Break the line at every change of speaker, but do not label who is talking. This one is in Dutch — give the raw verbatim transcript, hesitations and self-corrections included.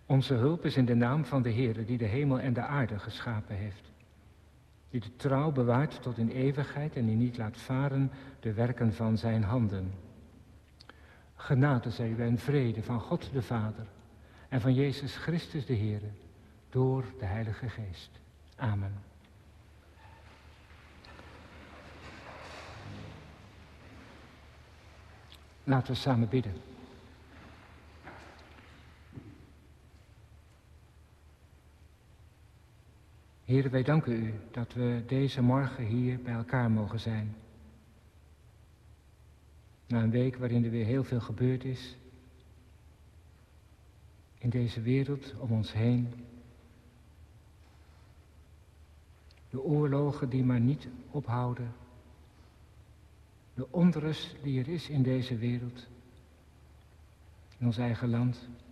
Onze hulp is in de naam van de Heere die de hemel en de aarde geschapen heeft. Die de trouw bewaart tot in eeuwigheid en die niet laat varen de werken van zijn handen. Genade zij u en vrede van God de Vader en van Jezus Christus de Heere door de Heilige Geest. Amen. Laten we samen bidden. Heere, wij danken u dat we deze morgen hier bij elkaar mogen zijn. Na een week waarin er weer heel veel gebeurd is. In deze wereld om ons heen. De oorlogen die maar niet ophouden. De onrust die er is in deze wereld. In ons eigen land.